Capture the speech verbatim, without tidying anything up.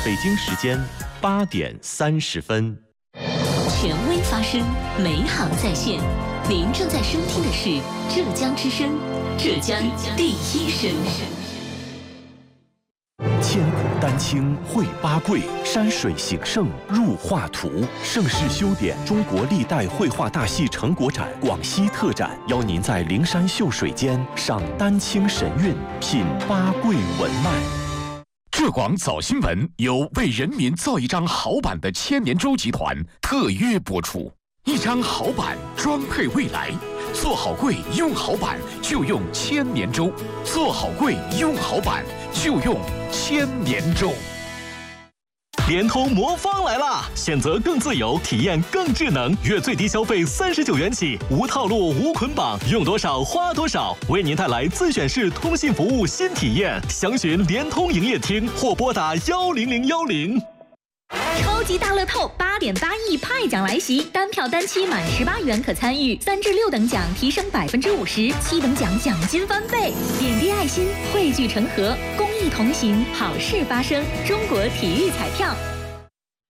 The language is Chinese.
北京时间八点三十分。 权威发声，美好在线。您正在收听的是浙江之声，浙江第一声。 千古丹青绘八桂，山水形胜入画图。盛世修典中国历代绘画大戏成果展广西特展，邀您在灵山秀水间赏丹青神韵，品八桂文脉。 浙广早新闻由为人民造一张好版的千年舟集团特约播出。一张好版，装配未来。做好柜，用好版，就用千年舟；做好柜，用好版，就用千年舟。 联通魔方来啦！选择更自由，体验更智能，月最低消费三十九元起，无套路、无捆绑，用多少花多少，为您带来自选式通信服务新体验。详询联通营业厅或拨打幺零零幺零。 超级大乐透八点八亿派奖来袭，单票单期满十八元可参与，三至六等奖提升百分之五十，七等奖奖金翻倍。点滴爱心，汇聚成河，公益同行，好事发生。中国体育彩票。